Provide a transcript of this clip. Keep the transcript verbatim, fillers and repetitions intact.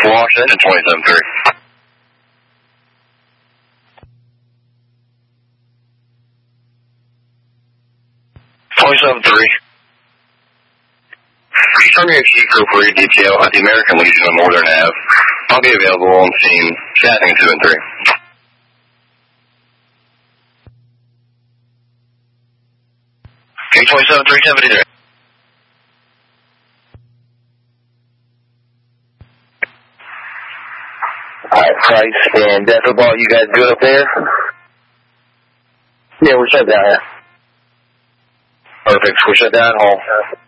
Washington, twenty-seven three. twenty-seven three. Return your chief group for your detail at the American Legion on Northern Ave. I'll be available on scene, staffing two and three. Okay, twenty-seven three seventy-three. Alright, Price and Denver Ball, you guys good up there? Yeah, we're shut down here. Perfect, we're shut down home.